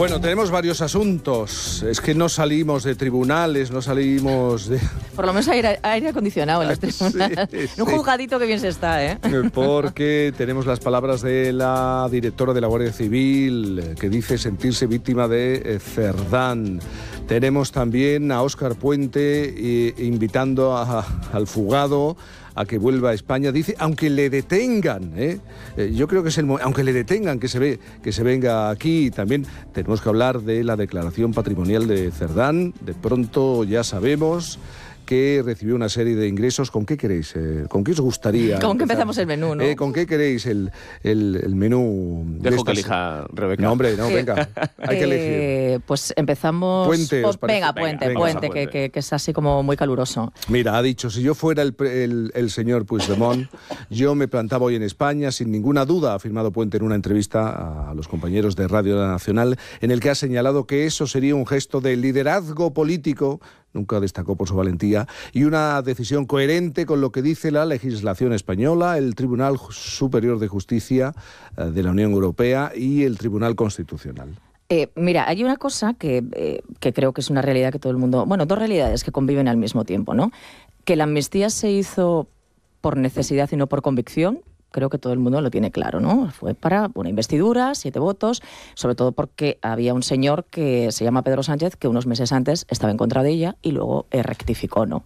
Bueno, tenemos varios asuntos. Es que no salimos de tribunales, no salimos de... Por lo menos aire acondicionado en los tribunales. Sí. Un juzgadito que bien se está, ¿eh? Porque tenemos las palabras de la directora de la Guardia Civil, que dice sentirse víctima de Cerdán. Tenemos también a Óscar Puente invitando al fugado a que vuelva a España. Dice, aunque le detengan, yo creo que es aunque le detengan, que se venga aquí. También tenemos que hablar de la declaración patrimonial de Cerdán. De pronto ya sabemos que recibió una serie de ingresos. ¿Con qué queréis? ¿Con qué os gustaría? ¿Con qué empezamos el menú, no? ¿Con qué queréis el menú? Dejo que elija Rebeca. No, hombre, no, venga. Hay que elegir. Pues empezamos... Puente, ¿os parece? Puente, que es así como muy caluroso. Mira, ha dicho, si yo fuera el señor Puigdemont, yo me plantaba hoy en España sin ninguna duda, ha afirmado Puente en una entrevista a los compañeros de Radio Nacional, en el que ha señalado que eso sería un gesto de liderazgo político, nunca destacó por su valentía, y una decisión coherente con lo que dice la legislación española, el Tribunal Superior de Justicia de la Unión Europea y el Tribunal Constitucional. Mira, hay una cosa que creo que es una realidad que todo el mundo... Bueno, dos realidades que conviven al mismo tiempo, ¿no? Que la amnistía se hizo por necesidad y no por convicción. Creo que todo el mundo lo tiene claro, ¿no? Fue para una investidura, 7 votos, sobre todo porque había un señor que se llama Pedro Sánchez, que unos meses antes estaba en contra de ella y luego rectificó, ¿no?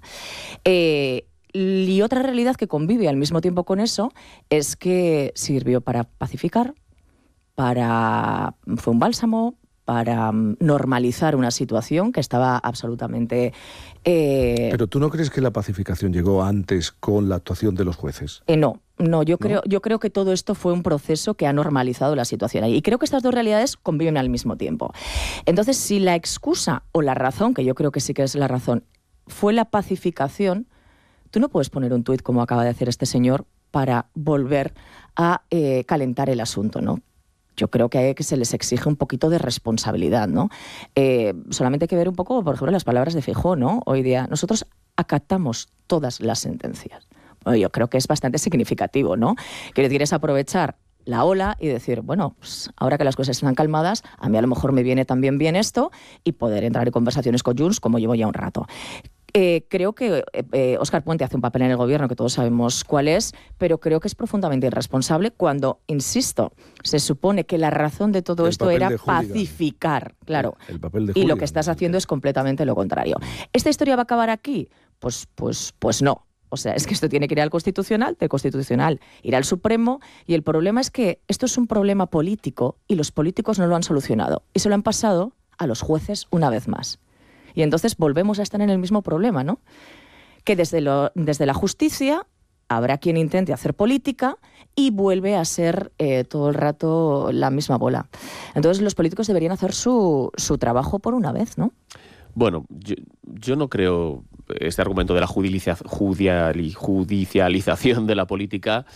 Y otra realidad que convive al mismo tiempo con eso es que sirvió para pacificar, fue un bálsamo, para normalizar una situación que estaba absolutamente... ¿Pero tú no crees que la pacificación llegó antes con la actuación de los jueces? No, yo creo que todo esto fue un proceso que ha normalizado la situación. Y creo que estas dos realidades conviven al mismo tiempo. Entonces, si la excusa o la razón, que yo creo que sí que es la razón, fue la pacificación, tú no puedes poner un tuit como acaba de hacer este señor para volver a calentar el asunto, ¿no? Yo creo que se les exige un poquito de responsabilidad, ¿no? Solamente hay que ver un poco, por ejemplo, las palabras de Feijóo, ¿no? Hoy día nosotros acatamos todas las sentencias. Bueno, yo creo que es bastante significativo, ¿no? Quiero decir, es aprovechar la ola y decir, bueno, pues ahora que las cosas están calmadas, a mí a lo mejor me viene también bien esto y poder entrar en conversaciones con Junts como llevo ya un rato. Creo que Óscar Puente hace un papel en el gobierno que todos sabemos cuál es, pero creo que es profundamente irresponsable cuando, insisto, se supone que la razón de todo esto era pacificar, claro, el papel de y lo que estás haciendo es completamente lo contrario. ¿Esta historia va a acabar aquí? Pues no. O sea, es que esto tiene que ir al Constitucional, del Constitucional ir al Supremo, y el problema es que esto es un problema político y los políticos no lo han solucionado y se lo han pasado a los jueces una vez más. Y entonces volvemos a estar en el mismo problema, ¿no? Que desde la justicia habrá quien intente hacer política y vuelve a ser todo el rato la misma bola. Entonces los políticos deberían hacer su trabajo por una vez, ¿no? Bueno, yo no creo este argumento de la judicialización de la política.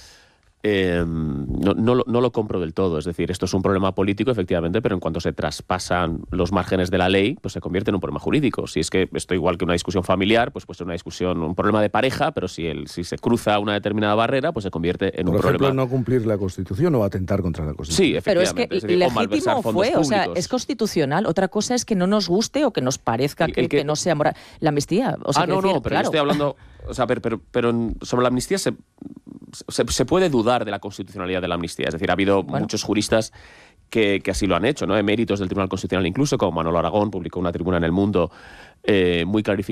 No lo compro del todo. Es decir, esto es un problema político, efectivamente, pero en cuanto se traspasan los márgenes de la ley, pues se convierte en un problema jurídico. Si es que esto igual que una discusión familiar, pues es una discusión, un problema de pareja, pero si se cruza una determinada barrera, pues se convierte en un problema. Por ejemplo, no cumplir la Constitución o atentar contra la Constitución. Sí, efectivamente. Pero es que legítimo fue, o sea, es constitucional. Otra cosa es que no nos guste o que nos parezca que no sea moral. La amnistía, o sea, pero claro. yo estoy hablando, o sea, pero sobre la amnistía se puede dudar de la constitucionalidad de la amnistía. Es decir, ha habido muchos juristas que así lo han hecho, ¿no? Eméritos del Tribunal Constitucional incluso, como Manolo Aragón, publicó una tribuna en El Mundo muy clarificada